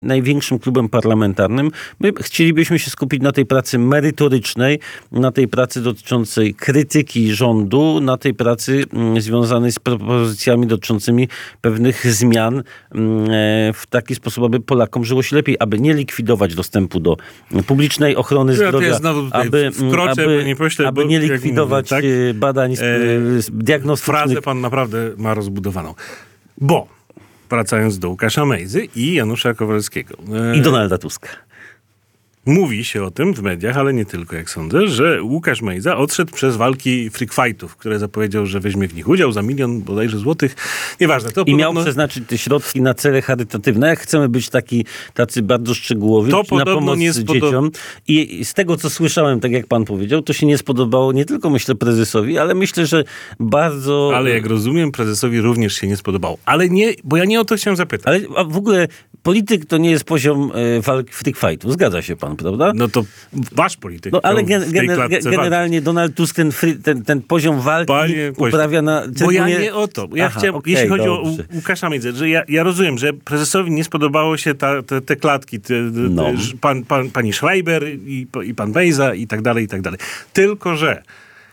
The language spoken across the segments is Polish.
największym klubem parlamentarnym. My chcielibyśmy się skupić na tej pracy merytorycznej, na tej pracy dotyczącej krytyki rządu, na tej pracy związanej z propozycjami dotyczącymi pewnych zmian w taki sposób, aby Polakom żyło się lepiej, aby nie likwidować dostępu do publicznej ochrony zdrowia, aby nie likwidować badań diagnostycznych. Frazę pan naprawdę ma rozbudowaną. Bo wracając do Łukasza Mejzy i Janusza Kowalskiego. I Donalda Tuska. Mówi się o tym w mediach, ale nie tylko, jak sądzę, że Łukasz Mejza odszedł przez walki freak fightów, które zapowiedział, że weźmie w nich udział za 1 milion bodajże złotych. Nieważne. To I miał przeznaczyć te środki na cele charytatywne. Jak chcemy być tacy bardzo szczegółowi, to na pomoc dzieciom. I z tego, co słyszałem, tak jak pan powiedział, to się nie spodobało nie tylko, myślę, prezesowi, ale myślę, że bardzo... Ale jak rozumiem, prezesowi również się nie spodobało. Ale nie, bo ja nie o to chciałem zapytać. Ale w ogóle polityk to nie jest poziom walki freak fightów. Zgadza się pan, prawda? No to wasz polityk. No ale generalnie Donald Tusk ten poziom walki uprawia na... Bo ja nie o to. Jeśli chodzi o Łukasza Mejzę, że ja rozumiem, że prezesowi nie spodobało się te klatki, pani Schreiber i pan Mejza i tak dalej, i tak dalej. Tylko, że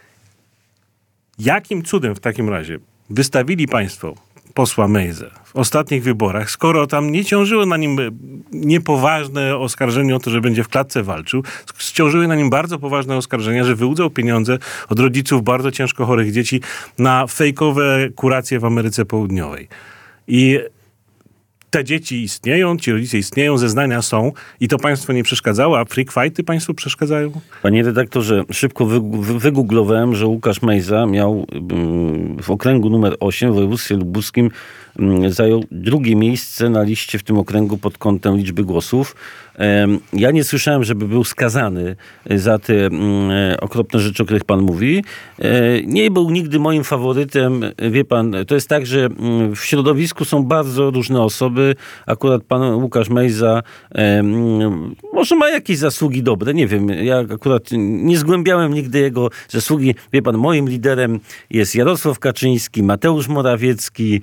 jakim cudem w takim razie wystawili państwo posła Mejzę w ostatnich wyborach, skoro tam nie ciążyło na nim niepoważne oskarżenie o to, że będzie w klatce walczył, ciążyły na nim bardzo poważne oskarżenia, że wyłudzał pieniądze od rodziców bardzo ciężko chorych dzieci na fejkowe kuracje w Ameryce Południowej. I te dzieci istnieją, ci rodzice istnieją, zeznania są i to państwu nie przeszkadzało, a freak fighty państwu przeszkadzają? Panie redaktorze, szybko wygooglowałem, że Łukasz Mejza miał w okręgu numer 8 w województwie lubuskim zajął 2. miejsce na liście w tym okręgu pod kątem liczby głosów. Ja nie słyszałem, żeby był skazany za te okropne rzeczy, o których pan mówi. Nie był nigdy moim faworytem. Wie pan, to jest tak, że w środowisku są bardzo różne osoby. Akurat pan Łukasz Mejza może ma jakieś zasługi dobre, nie wiem. Ja akurat nie zgłębiałem nigdy jego zasługi. Wie pan, moim liderem jest Jarosław Kaczyński, Mateusz Morawiecki.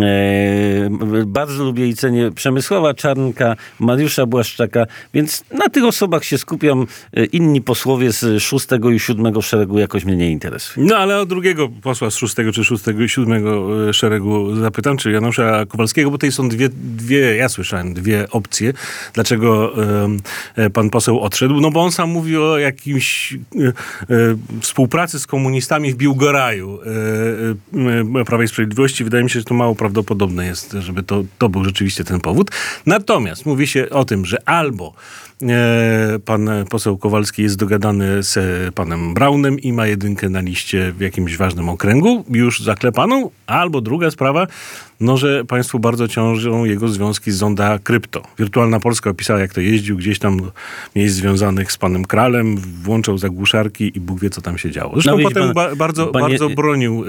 Bardzo lubię i cenię Przemysława Czarnka, Mariusza Błaszczaka, więc na tych osobach się skupiam. Inni posłowie z 6. i 7. szeregu jakoś mnie nie interesują. No ale o drugiego posła z 6. czy 6. i 7. szeregu zapytam, czy Janusza Kowalskiego, bo tutaj są ja słyszałem dwie opcje, dlaczego pan poseł odszedł. No bo on sam mówi o jakimś współpracy z komunistami w Biłgoraju Prawa i Sprawiedliwości. Wydaje mi się, że to mało prawdopodobne jest, żeby to był rzeczywiście ten powód. Natomiast mówi się o tym, że albo pan poseł Kowalski jest dogadany z panem Braunem i ma 1 na liście w jakimś ważnym okręgu, już zaklepaną, albo druga sprawa, no, że państwu bardzo ciążą jego związki z Zonda Krypto. Wirtualna Polska opisała, jak to jeździł gdzieś tam do miejsc związanych z panem Kralem, włączał zagłuszarki i Bóg wie, co tam się działo. Zresztą potem bardzo bronił,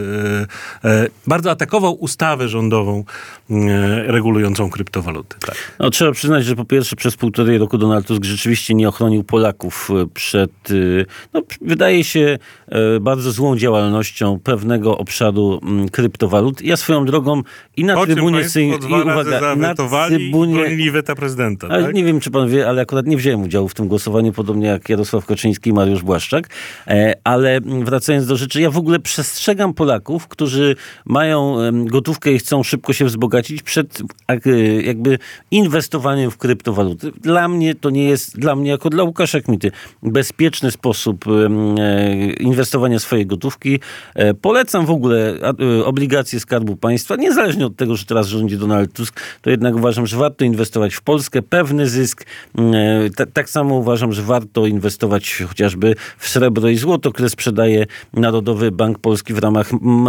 bardzo atakował ustawę rządową regulującą kryptowaluty. Tak. No, trzeba przyznać, że po pierwsze przez 1,5 roku Donald Tusk rzeczywiście nie ochronił Polaków przed, wydaje się, bardzo złą działalnością pewnego obszaru kryptowalut. Ja swoją drogą i na trybunie na trybunie bronili weta prezydenta. Ale tak? Nie wiem, czy pan wie, ale akurat nie wziąłem udziału w tym głosowaniu, podobnie jak Jarosław Kaczyński i Mariusz Błaszczak. Ale wracając do rzeczy, ja w ogóle przestrzegam Polaków, którzy mają gotówkę i chcą szybko się wzbogacić przed jakby inwestowaniem w kryptowaluty. Dla mnie to nie jest, jako dla Łukasza Kmity, bezpieczny sposób inwestowania swojej gotówki. Polecam w ogóle obligacje Skarbu Państwa, niezależnie od tego, że teraz rządzi Donald Tusk, to jednak uważam, że warto inwestować w Polskę, pewny zysk. Tak samo uważam, że warto inwestować chociażby w srebro i złoto, które sprzedaje Narodowy Bank Polski w ramach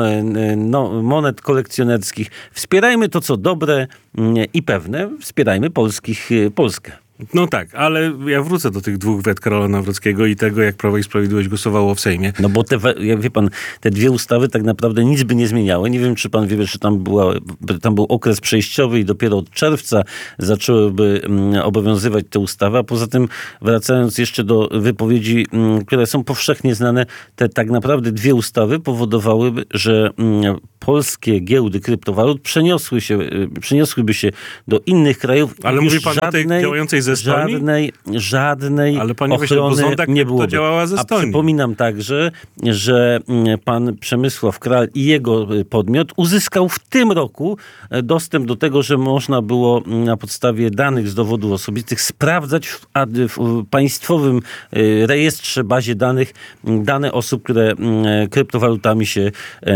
monet kolekcjonerskich. Wspierajmy to, co dobre i pewne. Wspierajmy Polskę. No tak, ale ja wrócę do tych 2 wet Karola Nawrockiego i tego, jak Prawo i Sprawiedliwość głosowało w Sejmie. No bo wie pan, te 2 ustawy tak naprawdę nic by nie zmieniały. Nie wiem, czy pan wie, że tam był okres przejściowy i dopiero od czerwca zaczęłyby obowiązywać te ustawy. A poza tym, wracając jeszcze do wypowiedzi, które są powszechnie znane, te tak naprawdę 2 ustawy powodowałyby, że polskie giełdy kryptowalut przeniosłyby się do innych krajów. Ale mówi pan o tej działającej ze Estonii? Żadnej ale panie ochrony nie byłoby. To działała ze Estonii. A przypominam także, że pan Przemysław Kral i jego podmiot uzyskał w tym roku dostęp do tego, że można było na podstawie danych z dowodów osobistych sprawdzać w państwowym rejestrze, bazie danych, dane osób, które kryptowalutami się,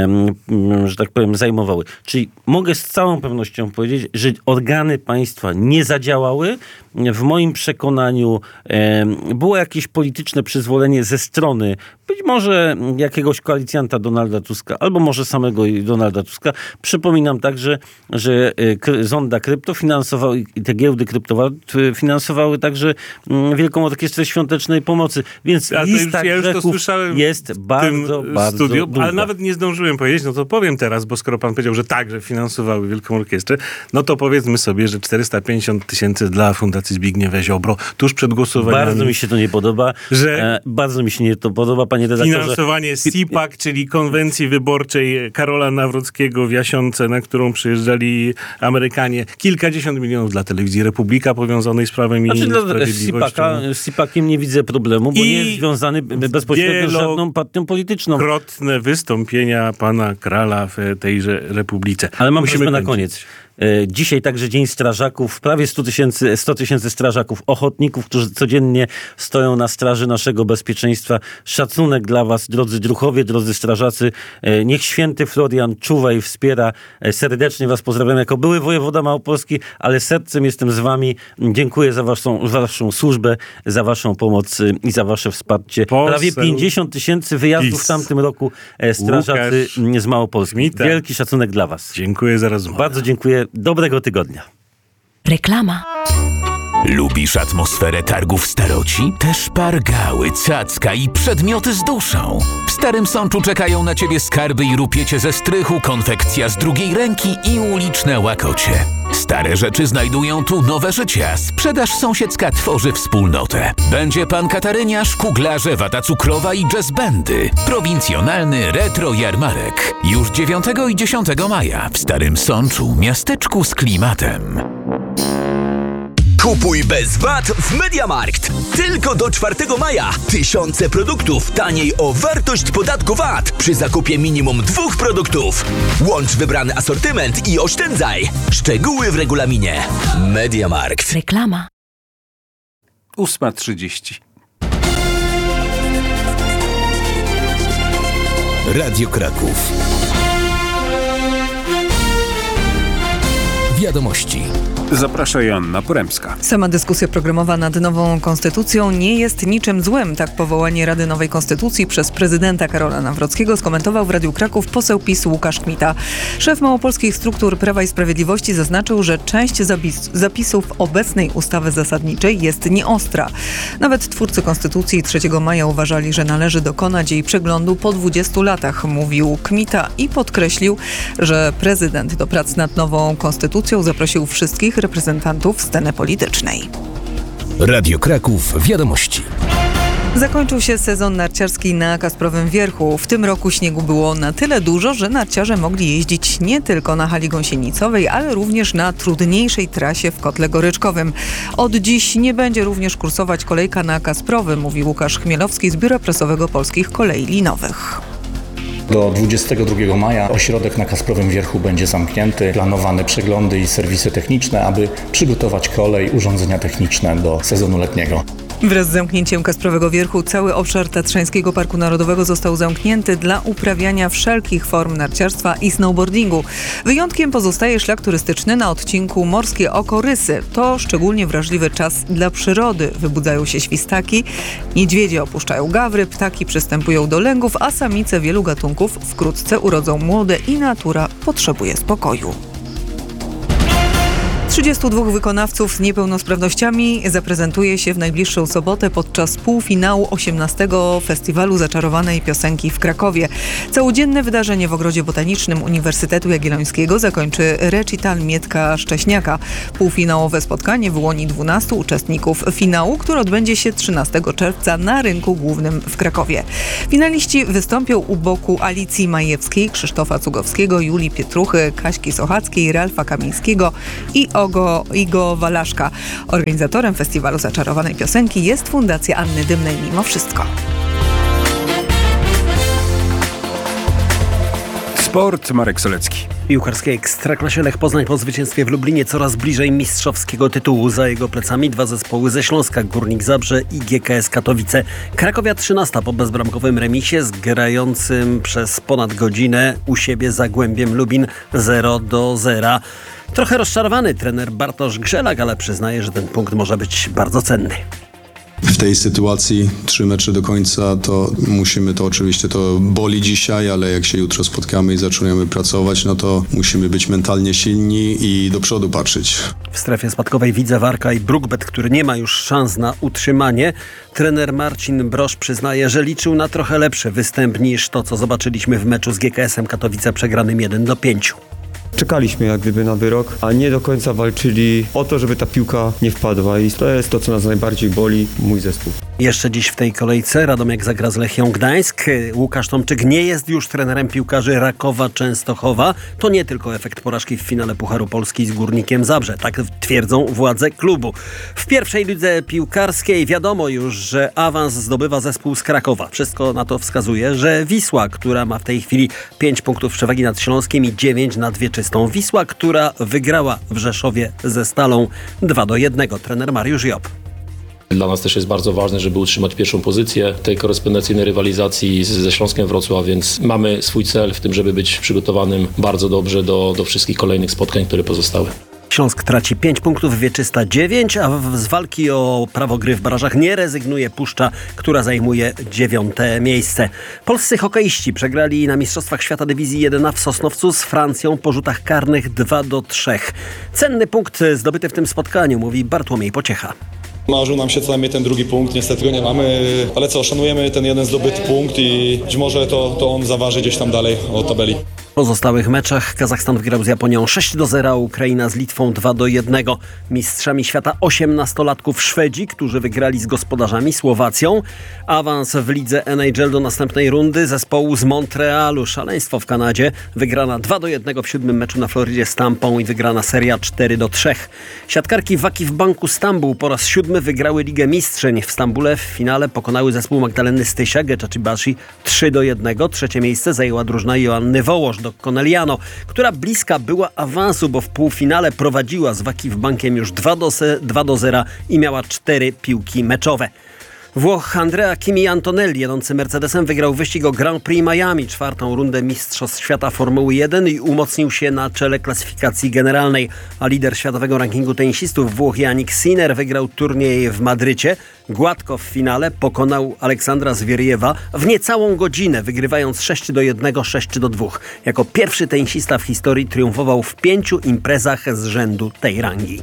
że tak powiem, zajmowały. Czyli mogę z całą pewnością powiedzieć, że organy państwa nie zadziałały. W moim przekonaniu było jakieś polityczne przyzwolenie ze strony być może jakiegoś koalicjanta Donalda Tuska, albo może samego Donalda Tuska. Przypominam także, że Zonda Krypto finansował i te giełdy kryptowalut finansowały także Wielką Orkiestrę Świątecznej Pomocy. Więc lista grzechów jest bardzo długa. Ale nawet nie zdążyłem powiedzieć, no to powiem teraz, bo skoro pan powiedział, że także finansowały Wielką Orkiestrę, no to powiedzmy sobie, że 450 000 dla Fundacji Zbigniewa Ziobro tuż przed głosowaniem. Bardzo mi się to nie podoba. Bardzo mi się nie to podoba, panie redaktorze. Finansowanie CPAC, czyli konwencji wyborczej Karola Nawrockiego w Jasionce, na którą przyjeżdżali Amerykanie. Kilkadziesiąt milionów dla Telewizji Republika powiązanej z prawem i sprawiedliwością. Z CPAC-iem nie widzę problemu, bo nie jest związany bezpośrednio z żadną partią polityczną. Krotne wystąpienia pana Krala w tejże Republice. Ale mam prośbę na koniec. Dzisiaj także Dzień Strażaków, prawie 100 000 strażaków, ochotników, którzy codziennie stoją na straży naszego bezpieczeństwa. Szacunek dla was, drodzy druhowie, drodzy strażacy. Niech święty Florian czuwa i wspiera. Serdecznie was pozdrawiam jako były wojewoda małopolski, ale sercem jestem z wami. Dziękuję za waszą służbę, za waszą pomoc i za wasze wsparcie. Prawie 50 000 wyjazdów w tamtym roku strażacy z Małopolski. Wielki szacunek dla was. Dziękuję za rozmowę. Bardzo dziękuję. Dobrego tygodnia. Reklama. Lubisz atmosferę targów staroci? Te szpargały, cacka i przedmioty z duszą. W Starym Sączu czekają na ciebie skarby i rupiecie ze strychu, konfekcja z drugiej ręki i uliczne łakocie. Stare rzeczy znajdują tu nowe życie, a sprzedaż sąsiedzka tworzy wspólnotę. Będzie pan Kataryniarz, kuglarze, wata cukrowa i jazzbendy. Prowincjonalny retro jarmarek. Już 9 i 10 maja w Starym Sączu, miasteczku z klimatem. Kupuj bez VAT w MediaMarkt. Tylko do 4 maja. Tysiące produktów taniej o wartość podatku VAT przy zakupie minimum 2 produktów. Łącz wybrany asortyment i oszczędzaj. Szczegóły w regulaminie. MediaMarkt. Reklama. 8:30. Radio Kraków. Wiadomości. Zaprasza Joanna Poremska. Sama dyskusja programowa nad nową konstytucją nie jest niczym złym. Tak powołanie Rady Nowej Konstytucji przez prezydenta Karola Nawrockiego skomentował w Radiu Kraków poseł PiS Łukasz Kmita. Szef małopolskich struktur Prawa i Sprawiedliwości zaznaczył, że część zapisów obecnej ustawy zasadniczej jest nieostra. Nawet twórcy konstytucji 3 maja uważali, że należy dokonać jej przeglądu po 20 latach, mówił Kmita i podkreślił, że prezydent do prac nad nową konstytucją zaprosił wszystkich reprezentantów sceny politycznej. Radio Kraków. Wiadomości. Zakończył się sezon narciarski na Kasprowym Wierchu. W tym roku śniegu było na tyle dużo, że narciarze mogli jeździć nie tylko na hali gąsienicowej, ale również na trudniejszej trasie w Kotle Goryczkowym. Od dziś nie będzie również kursować kolejka na Kasprowy, mówi Łukasz Chmielowski z Biura Prasowego Polskich Kolei Linowych. Do 22 maja ośrodek na Kasprowym Wierchu będzie zamknięty. Planowane przeglądy i serwisy techniczne, aby przygotować kolej, urządzenia techniczne do sezonu letniego. Wraz z zamknięciem Kasprowego Wierchu cały obszar Tatrzańskiego Parku Narodowego został zamknięty dla uprawiania wszelkich form narciarstwa i snowboardingu. Wyjątkiem pozostaje szlak turystyczny na odcinku Morskie Oko Rysy. To szczególnie wrażliwy czas dla przyrody. Wybudzają się świstaki, niedźwiedzie opuszczają gawry, ptaki przystępują do lęgów, a samice wielu gatunków wkrótce urodzą młode i natura potrzebuje spokoju. 32 wykonawców z niepełnosprawnościami zaprezentuje się w najbliższą sobotę podczas półfinału 18. Festiwalu Zaczarowanej Piosenki w Krakowie. Całodzienne wydarzenie w Ogrodzie Botanicznym Uniwersytetu Jagiellońskiego zakończy recital Mietka Szcześniaka. Półfinałowe spotkanie wyłoni 12 uczestników finału, który odbędzie się 13 czerwca na Rynku Głównym w Krakowie. Finaliści wystąpią u boku Alicji Majewskiej, Krzysztofa Cugowskiego, Julii Pietruchy, Kaśki Sochackiej, Ralfa Kamińskiego i Igo Walaszka. Organizatorem Festiwalu Zaczarowanej Piosenki jest Fundacja Anny Dymnej Mimo Wszystko. Sport, Marek Solecki. Piłkarskiej Ekstraklasie Lech Poznań po zwycięstwie w Lublinie coraz bliżej mistrzowskiego tytułu. Za jego plecami 2 zespoły ze Śląska, Górnik Zabrze i GKS Katowice. Krakowia 13 po bezbramkowym remisie z grającym przez ponad godzinę u siebie Zagłębiem Lubin 0-0. Trochę rozczarowany trener Bartosz Grzelak, ale przyznaje, że ten punkt może być bardzo cenny. W tej sytuacji 3 mecze do końca to musimy, to oczywiście to boli dzisiaj, ale jak się jutro spotkamy i zaczniemy pracować, no to musimy być mentalnie silni i do przodu patrzeć. W strefie spadkowej Widzew Arka i Brookbet, który nie ma już szans na utrzymanie. Trener Marcin Brosz przyznaje, że liczył na trochę lepszy występ niż to, co zobaczyliśmy w meczu z GKS-em Katowice przegranym 1-5. Czekaliśmy jak gdyby na wyrok, a nie do końca walczyli o to, żeby ta piłka nie wpadła i to jest to, co nas najbardziej boli, mój zespół. Jeszcze dziś w tej kolejce Radomiak zagra z Lechią Gdańsk. Łukasz Tomczyk nie jest już trenerem piłkarzy Rakowa Częstochowa. To nie tylko efekt porażki w finale Pucharu Polski z Górnikiem Zabrze. Tak twierdzą władze klubu. W pierwszej lidze piłkarskiej wiadomo już, że awans zdobywa zespół z Krakowa. Wszystko na to wskazuje, że Wisła, która ma w tej chwili 5 punktów przewagi nad Śląskiem i 9 nad Wieczystą. Wisła, która wygrała w Rzeszowie ze Stalą 2-1. Trener Mariusz Job. Dla nas też jest bardzo ważne, żeby utrzymać pierwszą pozycję tej korespondencyjnej rywalizacji ze Śląskiem Wrocław, więc mamy swój cel w tym, żeby być przygotowanym bardzo dobrze do wszystkich kolejnych spotkań, które pozostały. Śląsk traci 5 punktów, Wieczysta 9, a z walki o prawo gry w barażach nie rezygnuje Puszcza, która zajmuje 9. miejsce. Polscy hokeiści przegrali na Mistrzostwach Świata Dywizji 1 w Sosnowcu z Francją po rzutach karnych 2-3. Cenny punkt zdobyty w tym spotkaniu, mówi Bartłomiej Pociecha. Marzył nam się co najmniej ten drugi punkt, niestety go nie mamy, ale co, szanujemy ten jeden zdobyty punkt i być może to on zaważy gdzieś tam dalej o tabeli. W pozostałych meczach Kazachstan wygrał z Japonią 6-0, a Ukraina z Litwą 2-1. Mistrzami świata 18-latków Szwedzi, którzy wygrali z gospodarzami Słowacją. Awans w lidze NHL do następnej rundy zespołu z Montrealu. Szaleństwo w Kanadzie. Wygrana 2-1 w 7. meczu na Florydzie z Tampą i wygrana seria 4-3. Siatkarki Waki w Banku Stambuł po raz 7 wygrały Ligę Mistrzeń. W Stambule w finale pokonały zespół Magdaleny Stysia, Geczacibashi 3-1. Trzecie miejsce zajęła drużyna Joanny Wołosz do Corneliano, która bliska była awansu, bo w półfinale prowadziła z Waki w Bankiem już 2-0 i miała 4 piłki meczowe. Włoch Andrea Kimi Antonelli, jadący Mercedesem, wygrał wyścig o Grand Prix Miami, 4. rundę Mistrzostw Świata Formuły 1 i umocnił się na czele klasyfikacji generalnej. A lider światowego rankingu tenisistów Włoch Jannik Sinner wygrał turniej w Madrycie. Gładko w finale pokonał Aleksandra Zwieriewa w niecałą godzinę, wygrywając 6-1, 6-2. Jako pierwszy tenisista w historii triumfował w 5 imprezach z rzędu tej rangi.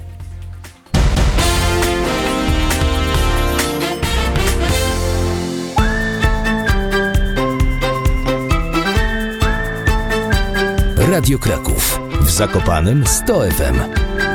Radio Kraków. W Zakopanem 100 FM.